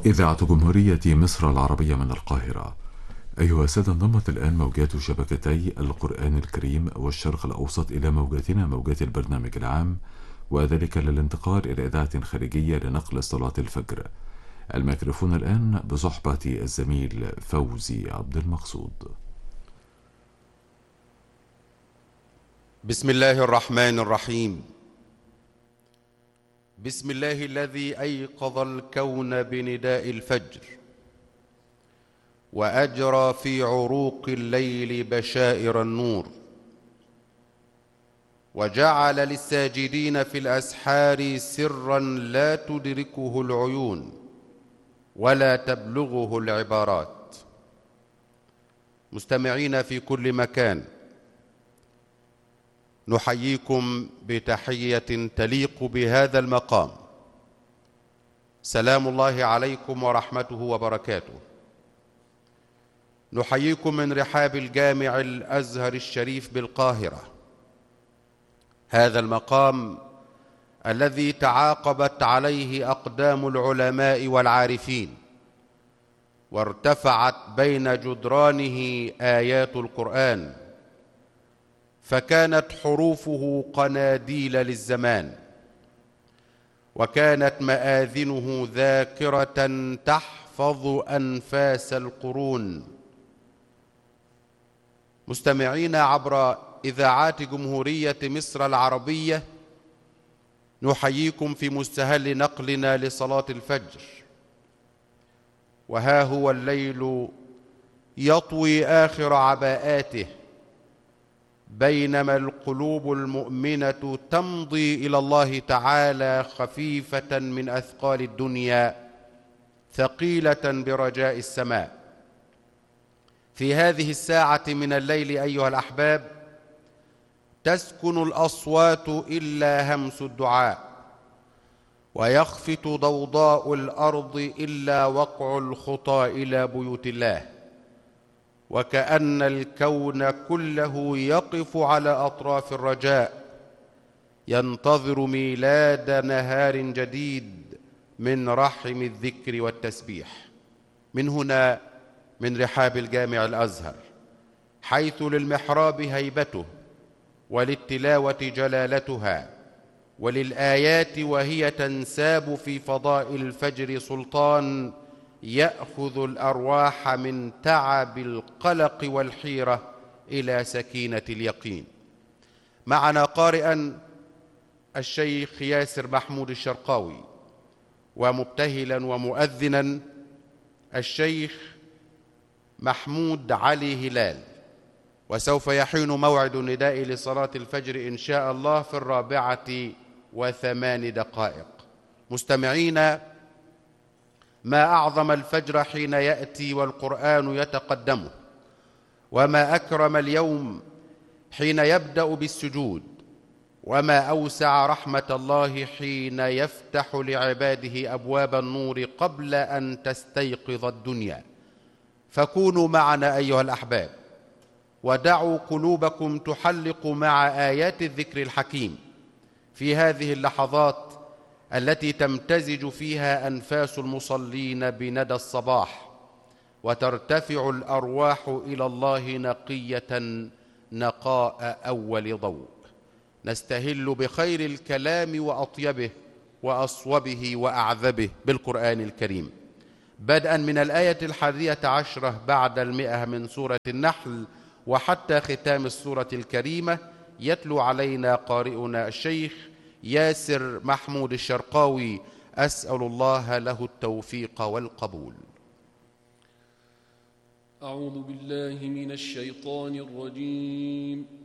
إذاعة جمهورية مصر العربية من القاهرة. أيها السادة، انضمت الآن موجات شبكتي القرآن الكريم والشرق الأوسط إلى موجاتنا، موجات البرنامج العام، وذلك للانتقال إلى إذاعة خارجية لنقل صلاة الفجر. الميكروفون الآن بصحبة الزميل فوزي عبد المقصود. بسم الله الرحمن الرحيم. بسم الله الذي أيقظ الكون بنداء الفجر، وأجرى في عروق الليل بشائر النور، وجعل للساجدين في الأسحار سرا لا تدركه العيون ولا تبلغه العبارات. مستمعين في كل مكان، نحييكم بتحية تليق بهذا المقام. سلام الله عليكم ورحمته وبركاته. نحييكم من رحاب الجامع الأزهر الشريف بالقاهرة، هذا المقام الذي تعاقبت عليه أقدام العلماء والعارفين، وارتفعت بين جدرانه آيات القرآن، فكانت حروفه قناديل للزمان، وكانت مآذنه ذاكرة تحفظ أنفاس القرون. مستمعين عبر إذاعات جمهورية مصر العربية، نحييكم في مستهل نقلنا لصلاة الفجر، وها هو الليل يطوي آخر عباءاته، بينما القلوب المؤمنة تمضي إلى الله تعالى خفيفة من أثقال الدنيا، ثقيلة برجاء السماء. في هذه الساعة من الليل أيها الأحباب، تسكن الأصوات إلا همس الدعاء، ويخفت ضوضاء الأرض إلا وقع الخطى إلى بيوت الله، وكأن الكون كله يقف على أطراف الرجاء، ينتظر ميلاد نهار جديد من رحم الذكر والتسبيح. من هنا، من رحاب الجامع الأزهر، حيث للمحراب هيبته، وللتلاوة جلالتها، وللآيات وهي تنساب في فضاء الفجر سلطان يأخذ الأرواح من تعب القلق والحيرة إلى سكينة اليقين. معنا قارئا الشيخ ياسر محمود الشرقاوي، ومبتهلا ومؤذنا الشيخ محمود علي هلال، وسوف يحين موعد النداء لصلاة الفجر إن شاء الله في 4:08. مستمعين، ما أعظم الفجر حين يأتي والقرآن يتقدمه، وما أكرم اليوم حين يبدأ بالسجود، وما أوسع رحمة الله حين يفتح لعباده أبواب النور قبل أن تستيقظ الدنيا. فكونوا معنا أيها الأحباب، ودعوا قلوبكم تحلق مع آيات الذكر الحكيم في هذه اللحظات التي تمتزج فيها أنفاس المصلين بندى الصباح، وترتفع الأرواح إلى الله نقية نقاء أول ضوء. نستهل بخير الكلام وأطيبه وأصوبه وأعذبه بالقرآن الكريم، بدءا من الآية 11 بعد 100 من سورة النحل وحتى ختام السورة الكريمة. يتلو علينا قارئنا الشيخ ياسر محمود الشرقاوي، أسأل الله له التوفيق والقبول. أعوذ بالله من الشيطان الرجيم.